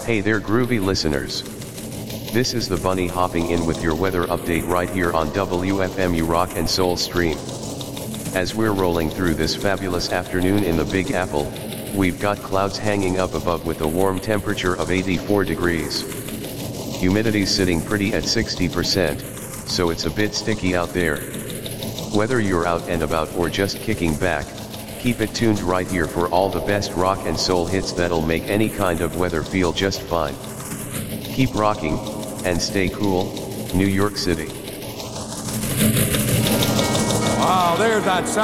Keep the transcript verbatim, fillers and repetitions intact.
Hey there groovy listeners. This is the Bunny hopping in with your weather update right here on W F M U Rock and Soul Stream. As we're rolling through this fabulous afternoon in the Big Apple, we've got clouds hanging up above with a warm temperature of eighty-four degrees. Humidity's sitting pretty at sixty percent, so it's a bit sticky out there. Whether you're out and about or just kicking back, keep it tuned right here for all the best rock and soul hits that'll make any kind of weather feel just fine. Keep rocking, and stay cool, New York City. Wow, there's that sound.